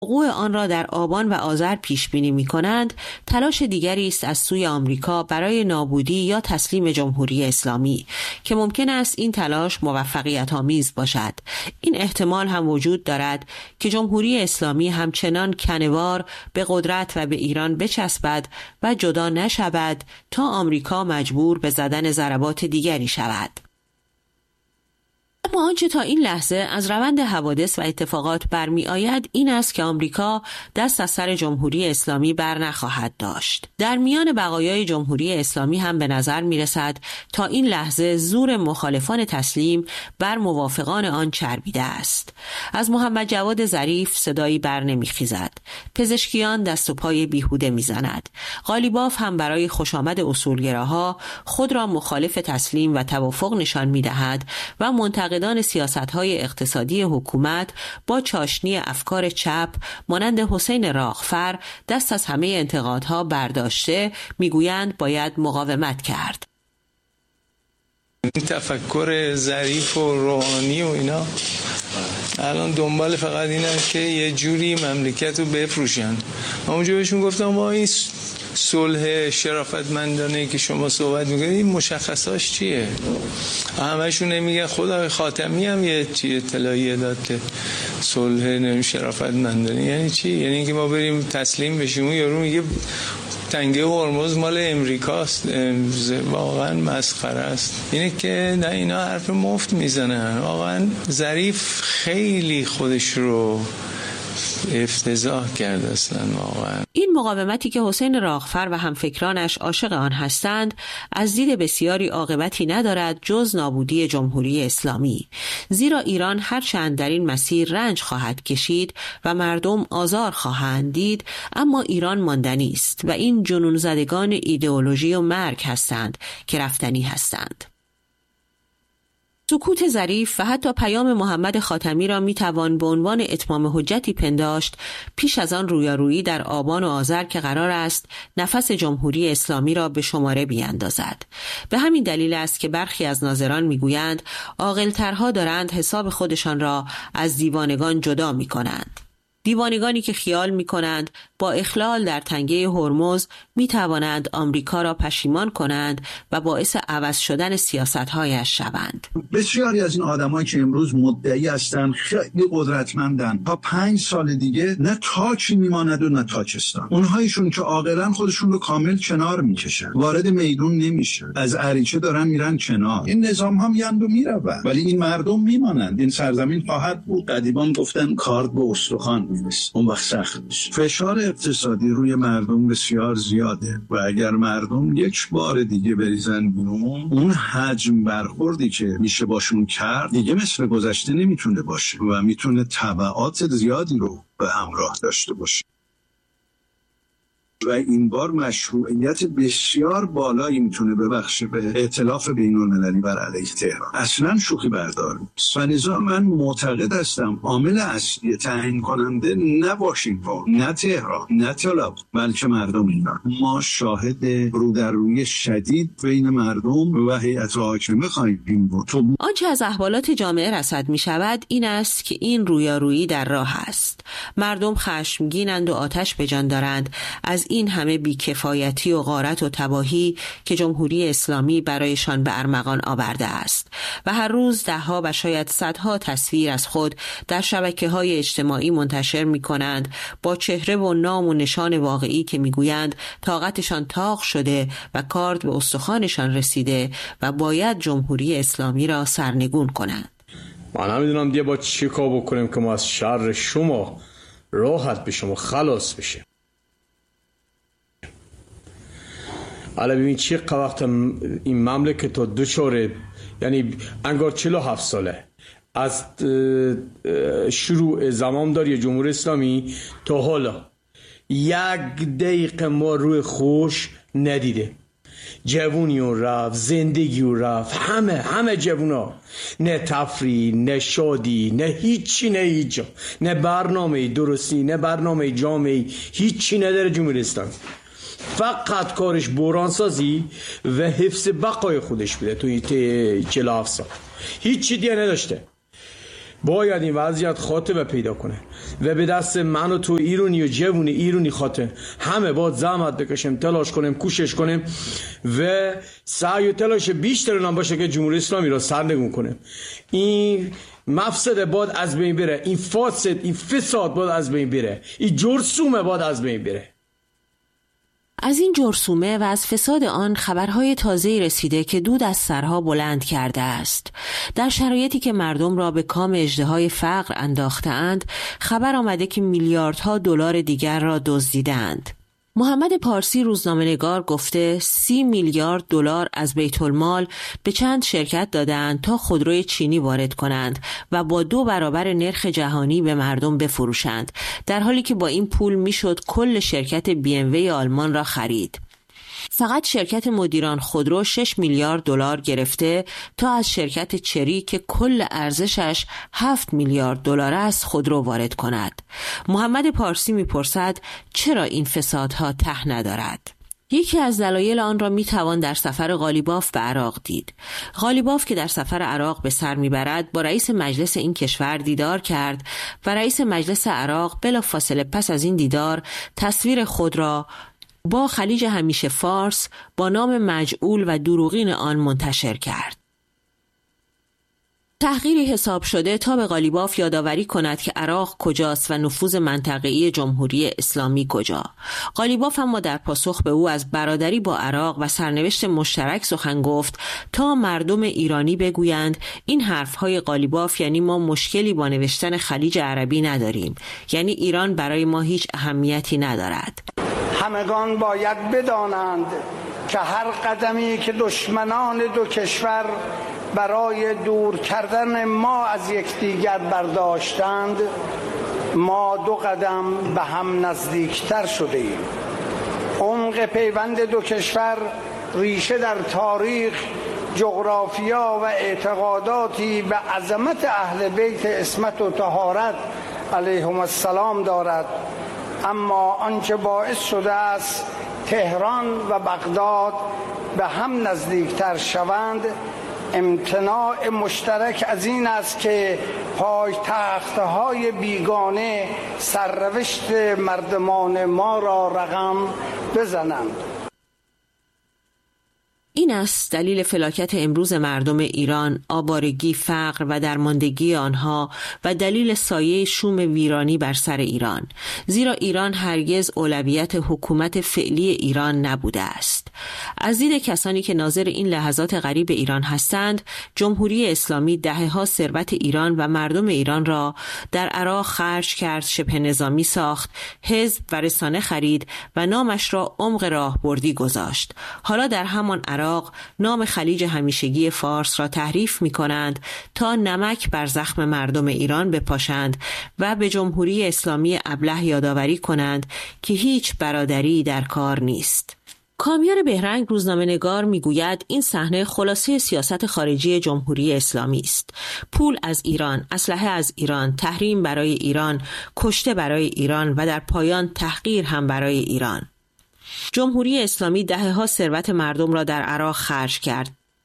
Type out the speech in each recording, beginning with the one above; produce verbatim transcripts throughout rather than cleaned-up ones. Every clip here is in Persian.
وقوع آن را در آبان و آذر پیش بینی می کنند، تلاش دیگری است از سوی آمریکا برای نابودی یا تسلیم جمهوری اسلامی که ممکن است این تلاش موفقیت آمیز باشد. این احتمال هم وجود دارد که جمهوری اسلامی همچنان کنوار به قدرت و به ایران بچسبد و جدا نشود تا آمریکا مجبور به زدن ضربات دیگری شود. اما آنچه تا این لحظه از روند حوادث و اتفاقات برمی آید این است که آمریکا دست از سر جمهوری اسلامی بر نخواهد داشت. در میان بقایای جمهوری اسلامی هم به نظر می رسد تا این لحظه زور مخالفان تسلیم بر موافقان آن چربیده است. از محمد جواد ظریف صدایی بر نمی خیزد. پزشکیان دست و پای بیهوده می زند. قالیباف هم برای خوشامد اصولگراها خود را مخالف تسلیم و توافق نشان می دهد و منتقدان سیاست‌های اقتصادی حکومت با چاشنی افکار چپ مانند حسین راغفر دست از همه انتقادها برداشته میگویند باید مقاومت کرد. این تفکر ظریف و روحانی و اینا الان دنبال فقط اینن که یه جوری مملکت رو بفروشن. اونجا بهشون گفتم ما این صلح شرافتمندانه که شما صحبت میکنید این مشخصاش چیه؟ همشون نمیگن خدا خاتمی هم یه چیه اطلاعیه داد که صلح شرافتمندانه یعنی چی؟ یعنی اینکه ما بریم تسلیم بشیم و یارو میگه تنگه هرمز مال امریکاست. واقعا مسخره است. اینه که نه اینا حرف مفت میزنن. واقعا ظریف خیلی خودش رو افتضاح کرد اصلا واقعا. این مقاومتی که حسین راغفر و همفکرانش عاشق آن هستند از دید بسیاری عاقبتی ندارد جز نابودی جمهوری اسلامی، زیرا ایران هرچند در این مسیر رنج خواهد کشید و مردم آزار خواهند دید، اما ایران ماندنی است و این جنون زدگان ایدئولوژی و مرگ هستند که رفتنی هستند. سکوت ظریف و حتی پیام محمد خاتمی را میتوان به عنوان اتمام حجتی پنداشت پیش از آن رویارویی در آبان و آذر که قرار است نفس جمهوری اسلامی را به شماره بیاندازد. به همین دلیل است که برخی از ناظران میگویند عاقل‌ترها دارند حساب خودشان را از دیوانگان جدا میکنند. دیوانگانی که خیال می کنند با اخلال در تنگه هرمز می توانند آمریکا را پشیمان کنند و باعث عوض شدن سیاست‌هایش شوند. بسیاری از این آدمایی که امروز مدعی هستند خیلی قدرتمندن، تا پنج سال دیگه نه تاچی میماند و نه تاچستان. اونهایشون که عاقلن خودشون رو کامل کنار میکشن، وارد میدون نمیشن، از اریچه دارن میرن کنار. این نظام هم میاند و میرون، ولی این مردم میمانند. این سرزمین خواهد بود. قدیمان گفتن کارد به استخوان میرسه، اون وقت سخت میشه. فشار اقتصادی روی مردم بسیار زیاده و اگر مردم یک بار دیگه بریزن بیرون، اون حجم برخوردی که میشه باشون کرد دیگه مثل گذشته نمیتونه باشه و میتونه تبعات زیادی رو به همراه داشته باشه. و این بار مشروعیت بسیار بالایی میتونه ببخشه به ائتلاف بین‌المللی بر علیه تهران. اصلا شوخی بردار نیست. و لذا من معتقد هستم عامل اصلی تعیین کننده نه واشنگتن، نه تهران، نه تل‌آویو، بلکه مردم ایران. ما شاهد رو در روی شدید بین مردم و هیئت حاکمه خواهیم بود. آنچه از احوالات جامعه رصد می شود این است که این رویارویی در راه است. مردم خشمگینند و آتش به جان دارند از این همه بیکفایتی و غارت و تباهی که جمهوری اسلامی برایشان به ارمغان آورده است و هر روز دهها و شاید صدها تصویر از خود در شبکه‌های اجتماعی منتشر می‌کنند با چهره و نام و نشان واقعی که می‌گویند طاقتشان طاق شده و کارد به استخوانشان رسیده و باید جمهوری اسلامی را سرنگون کنند. من نمیدونم دیگه با چی کار بکنیم که ما از شر شما راحت بشیم و خلاص بشیم. حالا ببین چه وقت این مملکت تا دوچاره، یعنی انگار چهل و هفت ساله از شروع زمامداری جمهوری اسلامی تا حالا یک دقیقه ما روی خوش ندیده. جوونی و رفت، زندگی و رفت، همه همه جوونا، نه تفریح، نه شادی، نه هیچی، نه هیچ، نه برنامه درستی، نه برنامه جامعی، هیچی نداره جمهوری اسلامی. فقط کارش بحرانسازی و حفظ بقای خودش بوده توی چهل و هفت سال، هیچ چی دیگه نداشته. باید این وضعیت خاتمه پیدا کنه و به دست من و تو ایرانی و جوون ایرانی خاطر همه باید زحمت بکشیم، تلاش کنیم، کوشش کنیم و سعی و تلاش بیشتر نام باشه که جمهوری اسلامی را سرنگون کنیم. این مفسد باید از بین بره، این فاسد، این فساد باید از بین بره، این جرثومه باید از بین بره. از این جرثومه و از فساد آن خبرهای تازه‌ای رسیده که دود از سرها بلند کرده است. در شرایطی که مردم را به کام اژدهای فقر انداخته‌اند، خبر آمده که میلیاردها دلار دیگر را دزدیدند. محمد پارسی روزنامه‌نگار گفته سی میلیارد دلار از بیت المال به چند شرکت دادند تا خودروی چینی وارد کنند و با دو برابر نرخ جهانی به مردم بفروشند، در حالی که با این پول میشد کل شرکت بی ام وی آلمان را خرید. فقط شرکت مدیران خودرو شش میلیارد دلار گرفته تا از شرکت چری که کل ارزشش هفت میلیارد دلار است خودرو وارد کند. محمد پارسی میپرسد چرا این فسادها ته ندارد؟ یکی از دلایل آن را میتوان در سفر قالیباف به عراق دید. قالیباف که در سفر عراق به سر میبرد با رئیس مجلس این کشور دیدار کرد و رئیس مجلس عراق بلافاصله پس از این دیدار تصویر خود را با خلیج همیشه فارس با نام مجعول و دروغین آن منتشر کرد. تحقیری حساب شده تا به قالیباف یادآوری کند که عراق کجاست و نفوذ منطقه‌ای جمهوری اسلامی کجا. قالیباف اما در پاسخ به او از برادری با عراق و سرنوشت مشترک سخن گفت تا مردم ایرانی بگویند این حرفهای قالیباف یعنی ما مشکلی با نوشتن خلیج عربی نداریم، یعنی ایران برای ما هیچ اهمیتی ندارد. همگان باید بدانند که هر قدمی که دشمنان دو کشور برای دور کردن ما از یکدیگر برداشتند، ما دو قدم به هم نزدیکتر شده ایم. عمق پیوند دو کشور ریشه در تاریخ، جغرافیا و اعتقاداتی به عظمت اهل بیت عصمت و طهارت علیهم السلام دارد، اما آنچه باعث شده است تهران و بغداد به هم نزدیکتر شوند امتناع مشترک از این است که پایتخت‌های بیگانه سرنوشت مردمان ما را رقم بزنند. این است دلیل فلاکت امروز مردم ایران، آوارگی، فقر و درماندگی آنها و دلیل سایه شوم ویرانی بر سر ایران، زیرا ایران هرگز اولویت حکومت فعلی ایران نبوده است. از دید کسانی که ناظر این لحظات غریب ایران هستند، جمهوری اسلامی دهه‌ها ثروت ایران و مردم ایران را در عراق خرج کرد، شبه نظامی ساخت، حزب و رسانه خرید و نامش را عمق راهبردی گذاشت. حالا در همان عراق نام خلیج همیشگی فارس را تحریف می کنند تا نمک بر زخم مردم ایران بپاشند و به جمهوری اسلامی ابله یادآوری کنند که هیچ برادری در کار نیست. کامیار بهرنگ روزنامه‌نگار میگوید این صحنه خلاصه سیاست خارجی جمهوری اسلامی است. پول از ایران، اسلحه از ایران، تحریم برای ایران، کشته برای ایران و در پایان تحقیر هم برای ایران. جمهوری اسلامی دهه‌ها ثروت مردم را در عراق خرج کرد.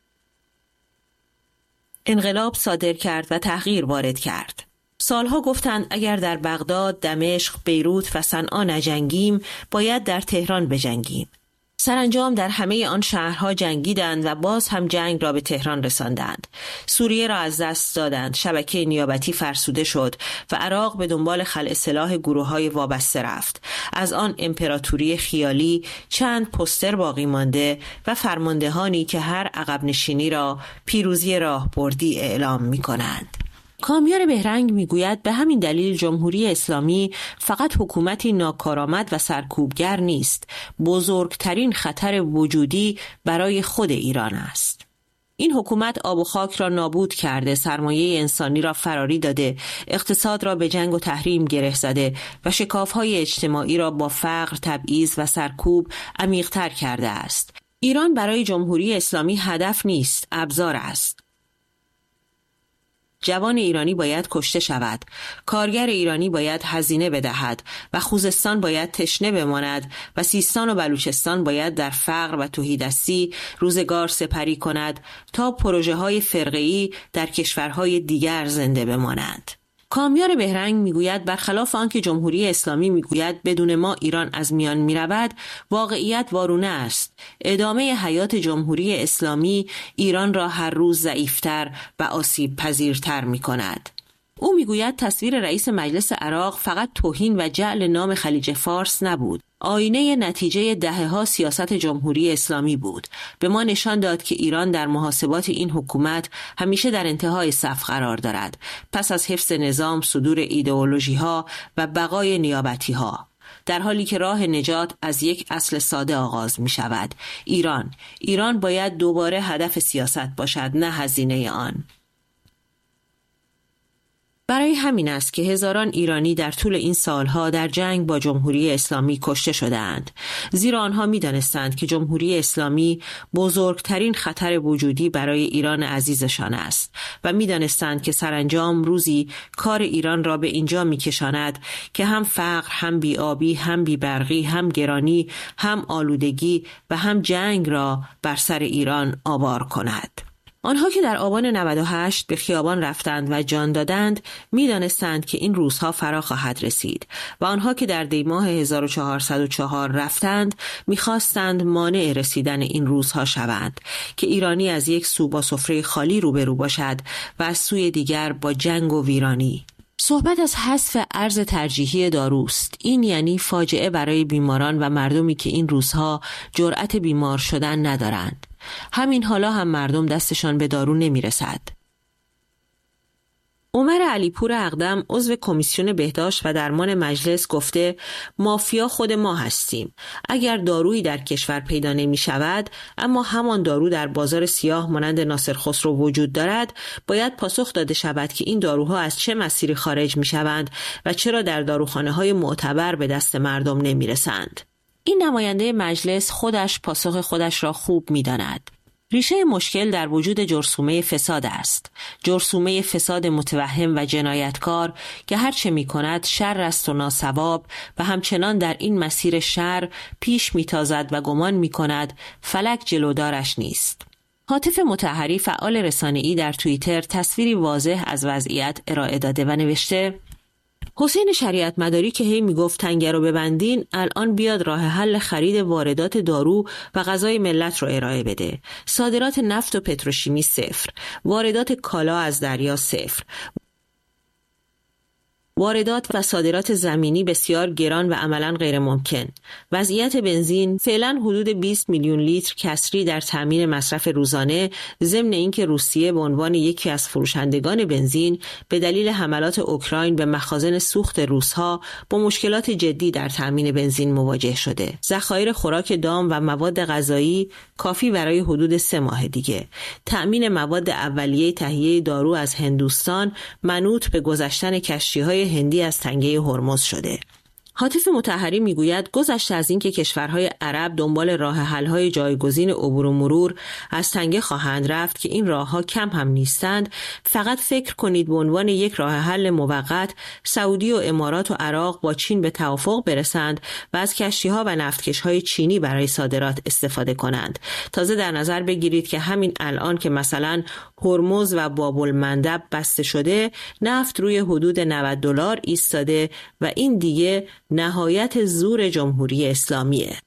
انقلاب صادر کرد و تحقیر وارد کرد. سالها گفتند اگر در بغداد، دمشق، بیروت و صنعا نجنگیم، باید در تهران بجنگیم. سرانجام در همه آن شهرها جنگیدند و باز هم جنگ را به تهران رساندند. سوریه را از دست دادند، شبکه نیابتی فرسوده شد و عراق به دنبال خلع سلاح گروه‌های وابسته رفت. از آن امپراتوری خیالی چند پوستر باقی مانده و فرماندهانی که هر عقب نشینی را پیروزی راهبردی اعلام می‌کنند. کامیار بهرنگ میگوید به همین دلیل جمهوری اسلامی فقط حکومتی ناکارآمد و سرکوبگر نیست، بزرگترین خطر وجودی برای خود ایران است. این حکومت آب و خاک را نابود کرده، سرمایه انسانی را فراری داده، اقتصاد را به جنگ و تحریم گره زده و شکاف‌های اجتماعی را با فقر، تبعیض و سرکوب عمیق‌تر کرده است. ایران برای جمهوری اسلامی هدف نیست، ابزار است. جوان ایرانی باید کشته شود، کارگر ایرانی باید هزینه بدهد و خوزستان باید تشنه بماند و سیستان و بلوچستان باید در فقر و تهیدستی روزگار سپری کند تا پروژه های فرقه‌ای در کشورهای دیگر زنده بمانند. کامیار بهرنگ میگوید برخلاف آنکه جمهوری اسلامی میگوید بدون ما ایران از میان میرود، واقعیت وارونه است. ادامه حیات جمهوری اسلامی ایران را هر روز ضعیفتر و آسیب پذیرتر میکند. او میگوید تصویر رئیس مجلس عراق فقط توهین و جعل نام خلیج فارس نبود. آینه نتیجه دهه‌ها سیاست جمهوری اسلامی بود. به ما نشان داد که ایران در محاسبات این حکومت همیشه در انتهای صف قرار دارد، پس از حفظ نظام، صدور ایدئولوژی‌ها و بقای نیابتی‌ها، در حالی که راه نجات از یک اصل ساده آغاز می شود. ایران ایران باید دوباره هدف سیاست باشد، نه هزینه آن. برای همین است که هزاران ایرانی در طول این سالها در جنگ با جمهوری اسلامی کشته شدند، زیرا آنها می دانستند که جمهوری اسلامی بزرگترین خطر وجودی برای ایران عزیزشان است و می دانستند که سرانجام روزی کار ایران را به اینجا می کشاند که هم فقر، هم بی‌آبی، هم بی‌برقی، هم گرانی، هم آلودگی و هم جنگ را بر سر ایران آوار کند. آنها که در آبان نود و هشت به خیابان رفتند و جان دادند می دانستند که این روزها فرا خواهد رسید و آنها که در دی ماه هزار و چهارصد و چهار رفتند می خواستند مانع رسیدن این روزها شوند که ایرانی از یک سو با سفره خالی روبرو باشد و از سوی دیگر با جنگ و ویرانی. صحبت از حذف ارز ترجیحی داروست. این یعنی فاجعه برای بیماران و مردمی که این روزها جرأت بیمار شدن ندارند. همین حالا هم مردم دستشان به دارو نمی رسد. عمر علیپور اقدم عضو کمیسیون بهداشت و درمان مجلس گفته مافیا خود ما هستیم. اگر دارویی در کشور پیدا نمی شود اما همان دارو در بازار سیاه مانند ناصر خسرو وجود دارد، باید پاسخ داده شود که این داروها از چه مسیری خارج می شوند و چرا در داروخانه های معتبر به دست مردم نمی رسند. این نماینده مجلس خودش پاسخ خودش را خوب می داند. ریشه مشکل در وجود جرثومه فساد است. جرثومه فساد متوهم و جنایتکار که هر چه می کند شر است و ناصواب و همچنان در این مسیر شر پیش می تازد و گمان می کند فلک جلودارش نیست. هاتف مطهری فعال رسانه‌ای در توییتر تصویری واضح از وضعیت ارائه داده و نوشته حسین شریعت مداری که هی میگفت تنگه رو ببندین، الان بیاد راه حل خرید واردات دارو و غذای ملت رو ارائه بده. صادرات نفت و پتروشیمی صفر، واردات کالا از دریا صفر، واردات و صادرات زمینی بسیار گران و عملاً غیر ممکن. وضعیت بنزین فعلاً حدود بیست میلیون لیتر کسری در تامین مصرف روزانه، ضمن اینکه روسیه به عنوان یکی از فروشندگان بنزین به دلیل حملات اوکراین به مخازن سوخت روس‌ها با مشکلات جدی در تامین بنزین مواجه شده. ذخایر خوراک دام و مواد غذایی کافی برای حدود سه ماه دیگه. تامین مواد اولیه تهیه دارو از هندوستان منوط به گذشتن کشتی‌های هندی از تنگه هرمز شده. هاتف مطهری میگوید گذشته از اینکه کشورهای عرب دنبال راه حل‌های جایگزین عبور و مرور از تنگه خواهند رفت که این راه‌ها کم هم نیستند، فقط فکر کنید به عنوان یک راه حل موقت سعودی و امارات و عراق با چین به توافق برسند و از کشتی‌ها و نفتکش‌های چینی برای صادرات استفاده کنند. تازه در نظر بگیرید که همین الان که مثلا هرمز و باب المندب بسته شده، نفت روی حدود نود دلار ایستاده و این دیگه نهایت زور جمهوری اسلامیه.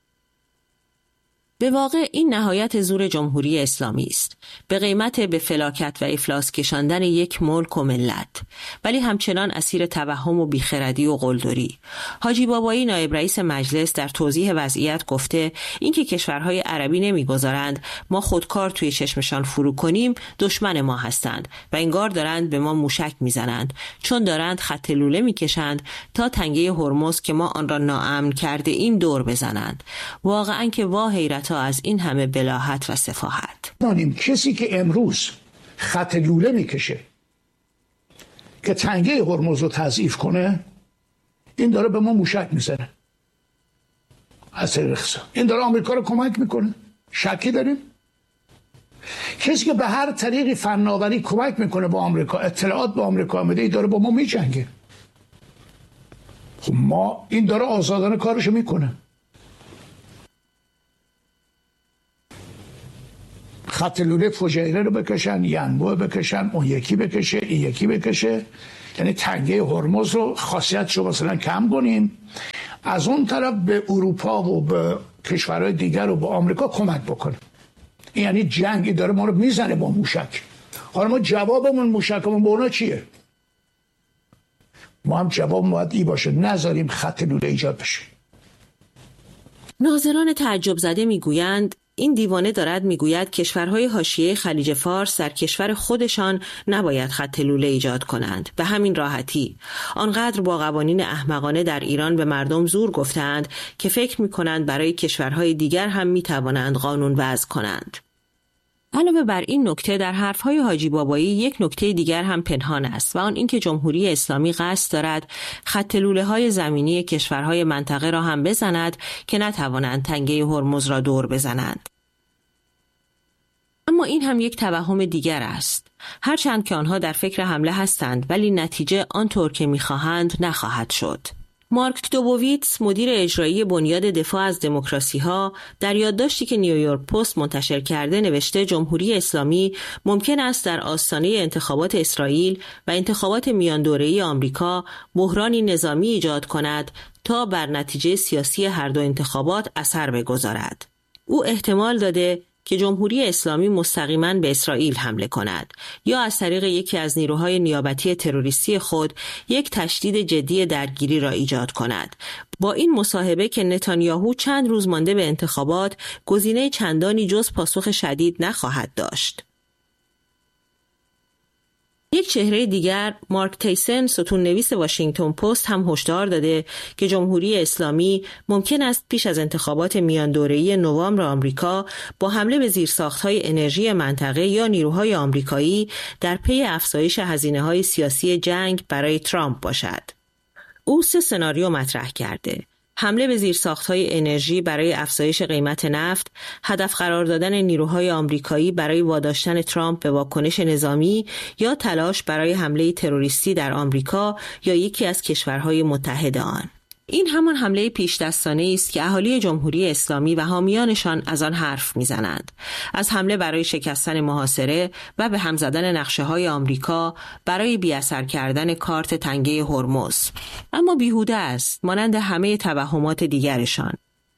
به واقع این نهایت زور جمهوری اسلامی است، به قیمت به فلاکت و افلاس کشاندن یک ملک و ملت، ولی همچنان اسیر توهم و بیخردی و قلدری. حاجی بابایی نایب رئیس مجلس در توضیح وضعیت گفته اینکه کشورهای عربی نمیگذارند ما خودکار توی چشمشان فرو کنیم دشمن ما هستند و انگار دارند به ما موشک میزنند، چون دارند خط لوله میکشند تا تنگه هرمز که ما آن را ناامن کرده این دور بزنند. واقعا که وا حیرت تا از این همه بلاهت و سفاهت. دانیم کسی که امروز خط لوله میکشه که تنگه هرمز رو تضعیف کنه، این داره به ما موشک میزنه از طریق اقتصاد. این داره آمریکا رو کمک میکنه. شکی داریم؟ کسی که به هر طریقی فناوری کمک میکنه با آمریکا، اطلاعات به آمریکا میده، این داره با ما میجنگه. خب ما این داره آزادانه کارشو میکنه. خط لوله فجیره رو بکشن، ینبوع بکشن، اون یکی بکشه، این یکی بکشه، یعنی تنگه هرمز رو خاصیتشو مثلا کم کنیم، از اون طرف به اروپا و به کشورهای دیگر و به آمریکا کمک بکنه. این یعنی جنگی داره ما رو میزنه با موشک. حالا ما جوابمون موشکمون به اونا چیه؟ ما هم جواب باید ای باشه، نذاریم خط لوله ایجاد بشه. ناظران تعجب زده میگویند این دیوانه دارد میگوید کشورهای حاشیه خلیج فارس در کشور خودشان نباید خط لوله ایجاد کنند. به همین راحتی آنقدر با قوانین احمقانه در ایران به مردم زور گفتند که فکر میکنند برای کشورهای دیگر هم میتوانند قانون وضع کنند. علاوه بر این نکته در حرفهای حاجی بابایی یک نکته دیگر هم پنهان است و آن اینکه جمهوری اسلامی قصد دارد خط لوله‌های زمینی کشورهای منطقه را هم بزند که نتوانند تنگه هرمز را دور بزنند. اما این هم یک توهم دیگر است. هرچند که آنها در فکر حمله هستند ولی نتیجه آنطور که می‌خواهند نخواهد شد. مارک دوبوویتس، مدیر اجرایی بنیاد دفاع از دموکراسی‌ها، در یادداشتی که نیویورک پست منتشر کرده نوشته جمهوری اسلامی ممکن است در آستانه انتخابات اسرائیل و انتخابات میان دوره‌ای آمریکا بحرانی نظامی ایجاد کند تا بر نتیجه سیاسی هر دو انتخابات اثر بگذارد. او احتمال داده که جمهوری اسلامی مستقیما به اسرائیل حمله کند یا از طریق یکی از نیروهای نیابتی تروریستی خود یک تشدید جدی درگیری را ایجاد کند. با این مصاحبه که نتانیاهو چند روز مانده به انتخابات گزینه چندانی جز پاسخ شدید نخواهد داشت. یک چهره دیگر، مارک تایسن، ستون نویس واشنگتن پست، هم هشدار داده که جمهوری اسلامی ممکن است پیش از انتخابات میان دوره‌ای نوامبر آمریکا با حمله به زیرساخت‌های انرژی منطقه یا نیروهای آمریکایی در پی افزایش هزینه‌های سیاسی جنگ برای ترامپ باشد. او سه سناریو مطرح کرده: حمله به زیرساخت‌های انرژی برای افزایش قیمت نفت، هدف قرار دادن نیروهای آمریکایی برای واداشتن ترامپ به واکنش نظامی یا تلاش برای حمله تروریستی در آمریکا یا یکی از کشورهای متحد آن. این همان حمله پیش دستانه است که اهالی جمهوری اسلامی و حامیانشان از آن حرف میزنند. از حمله برای شکستن محاصره و به هم زدن نقشه‌های آمریکا برای بی‌اثر کردن کارت تنگه هرمز. اما بیهوده است، مانند همه توهمات دیگرشان.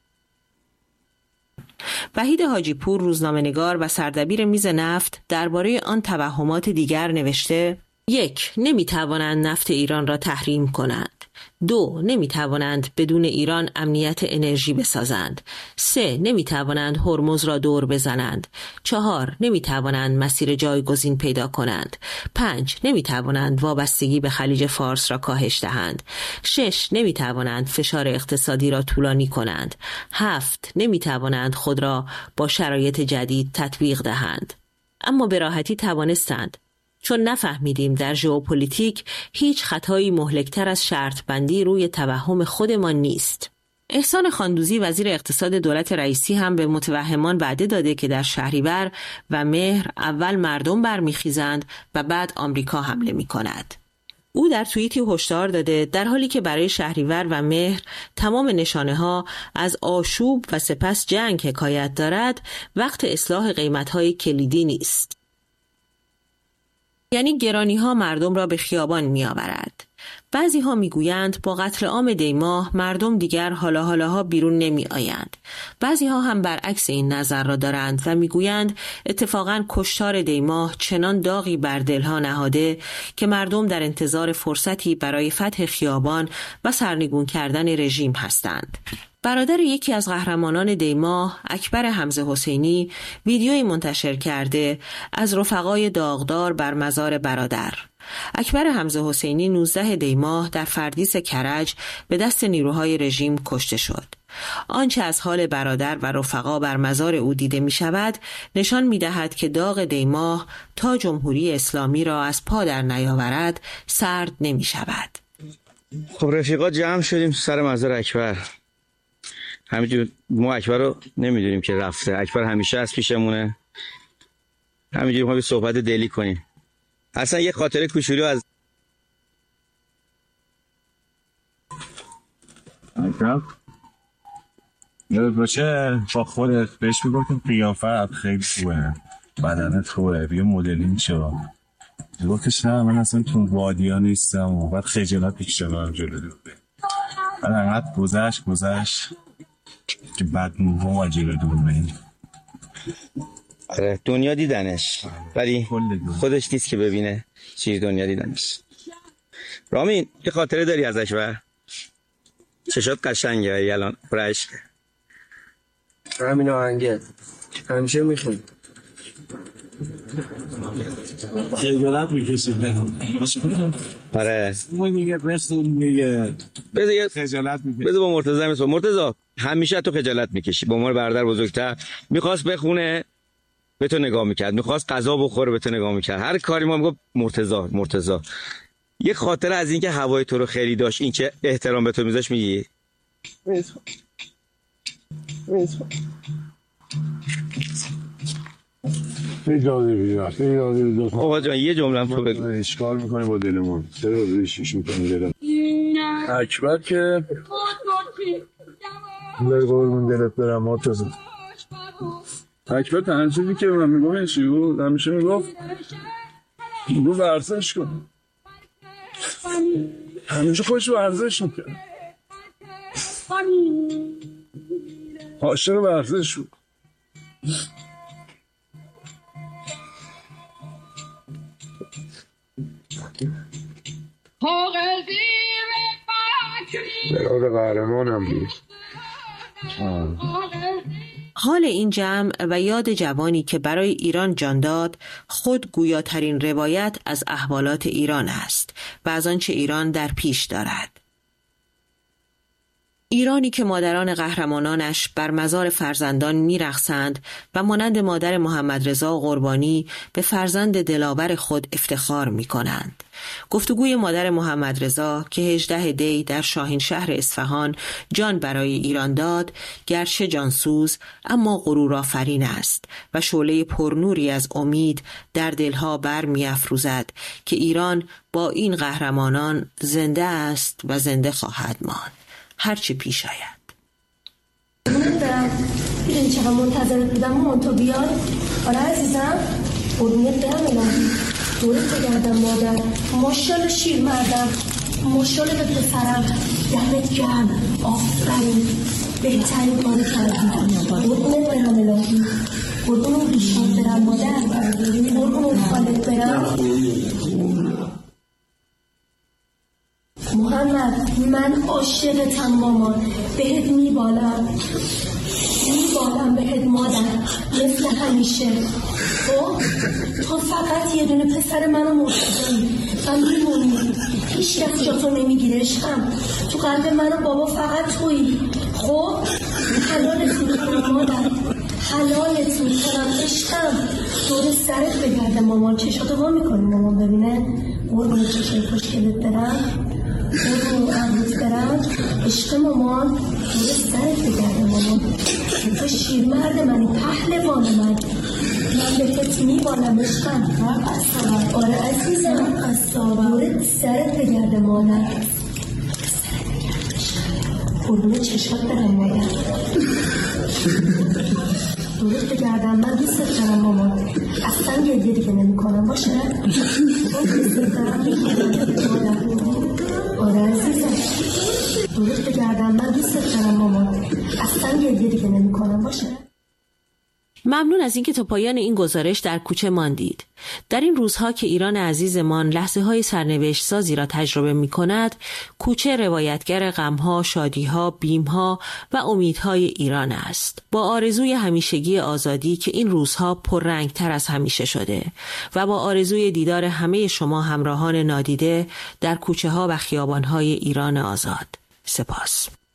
وحید حاجی پور، روزنامه‌نگار و سردبیر میز نفت، درباره آن توهمات دیگر نوشته: یک، نمی‌توانند نفت ایران را تحریم کنند. دو، نمی‌توانند بدون ایران امنیت انرژی بسازند. سه، نمی‌توانند هرمز را دور بزنند. چهار، نمی‌توانند مسیر جایگزین پیدا کنند. پنج، نمی‌توانند وابستگی به خلیج فارس را کاهش دهند. شش، نمی‌توانند فشار اقتصادی را طولانی کنند. هفت، نمی‌توانند خود را با شرایط جدید تطبیق دهند. اما به راحتی توانستند، چون نفهمیدیم در ژئوپلیتیک هیچ خطایی مهلکتر از شرط بندی روی توهم خودمان نیست. احسان خاندوزی، وزیر اقتصاد دولت رئیسی، هم به متوهمان وعده داده که در شهریور و مهر اول مردم برمیخیزند و بعد آمریکا حمله می کند. او در توییتی هشدار داده در حالی که برای شهریور و مهر تمام نشانه ها از آشوب و سپس جنگ حکایت دارد، وقت اصلاح قیمت های کلیدی نیست. یعنی گرانی ها مردم را به خیابان می آورد. بعضی ها می گویند با قتل عام دیماه مردم دیگر حالا حالاها بیرون نمی آیند. بعضی ها هم برعکس این نظر را دارند و می گویند اتفاقاً کشتار دیماه چنان داغی بر دلها نهاده که مردم در انتظار فرصتی برای فتح خیابان و سرنگون کردن رژیم هستند. برادر یکی از قهرمانان دیماه، اکبر حمزه حسینی، ویدیویی منتشر کرده از رفقای داغدار بر مزار برادر. اکبر حمزه حسینی نوزده دیماه در فردیس کرج به دست نیروهای رژیم کشته شد. آنچه از حال برادر و رفقا بر مزار او دیده می شود نشان می دهد که داغ دیماه تا جمهوری اسلامی را از پا در نیاورد سرد نمی شود. خب رفیقا جمع شدیم سر مزار اکبر. همینجور ما اکبر رو نمیدونیم که رفته. اکبر همیشه از پیشمونه. همینجوری ما به صحبت دلی کنیم. اصلا یه خاطره کوچولو از اکرم یادت باشه با خودت بهش میگفتیم قیافت خیلی خوبه، بدنت خوبه، بیا مدلین شو. گفتش نه من اصلا تو وادیا نیستم و بعد خجالت میکشم برم جلو دور. بعد انقدر گذشت گذشت که بعد ما جلو دور بین. آره دنیا دیدنش ولی خودش نیست که ببینه چیز دنیا دیدنش. رامین یه خاطره داری ازش و چشات قشنگه ولی الان پرشک همین آهنگه همیشه میخونی خیلیات میکشید آره اون میگه بسون میگه بذار خجالت میکشید. بذار با مرتضی مثلا مرتضی همیشه تو خجالت میکشی. با عنوان برادر بزرگتر میخواست بخونه به تو نگاه میکرد، میخواست غذا بخوره به تو نگاه میکرد، هر کاری ما میگفت مرتضی مرتضی. یه خاطره از این که هوای تو رو خیلی داشت، این که احترام به تو میذاشت میگی؟ میتون میتون ایجازی بیاد ایجازی بیاد آقا جان یه جمله هم تو بگو. اشکال میکنی با دلمون؟ چرا ریشش میکنی دلمون؟ اکبر که در قربون دلت برم مرتضی. اکبر تنها چیزی که من میگم چی بود؟ همیشه میگفت میگفت ورزش کن، همیشه خوش ورزش میکرد، عاشق ورزش بود. براد قهرمانم بود. حال این جمع و یاد جوانی که برای ایران جان داد خود گویاترین روایت از احوالات ایران است و از آنچه ایران در پیش دارد. ایرانی که مادران قهرمانانش بر مزار فرزندان می‌رقصند و مانند مادر محمد رضا قربانی به فرزند دلاور خود افتخار می‌کنند. گفتگوی مادر محمد رضا که هجدهم دی در شاهین شهر اصفهان جان برای ایران داد، گرچه جانسوز اما غرورآفرین است و شعله پرنوری از امید در دلها بر می‌افروزد که ایران با این قهرمانان زنده است و زنده خواهد ماند هرچی پیش آید. این چقدر منتظرت بودم مامان تو بیاد. آره عزیزم قربونت برم الهی دورت بگردم مادر. ماشاءالله شیر مردم، ماشاءالله به پسرم، دمت گرم، آفرین، بهترین کار کردی. قربونت برم الهی، قربون اون بیشان برم مادر، قربون اون خالت برم. محمد من عاشقتم مامان، بهت میبالم میبالم بهت مادر مثل همیشه. تو تو فقط یه دونه پسر منو مرتضی و میمونی، هیچ کس جا تو نمیگیره عشقم. تو قلب من و بابا فقط تویی. خب حلالت میکنم مادر، حلالت میکنم عشقم. دور سرت بگرده مامان، چشاتو وا میکنی مامان ببینه. قربون چشای خوشگلت برم، قربون عمرت برم، عشق مامان. دور سرت بگرده مامان، تو شیر مرد منی، پهلوان من، من بهت میبالم عشقم. آره عزیزم دور سرت بگرده مامان، قربون چشات برم مامان، دورت بگردم. من دوست دارم مامان، اصلا گریه دیگه نمی کنم باشه. دوست دارم آره عزیزم، دورت بگردم. من دوست دارم مامان، اصلا گریه دیگه نمی کنم باشه. ممنون از اینکه تا پایان این گزارش در کوچه ماندید. در این روزها که ایران عزیزمان لحظه های سرنوشت سازی را تجربه می کند، کوچه روایتگر غمها، شادیها، بیمها و امیدهای ایران است. با آرزوی همیشگی آزادی که این روزها پررنگتر از همیشه شده و با آرزوی دیدار همه شما همراهان نادیده در کوچه ها و خیابان های ایران آزاد. سپاس.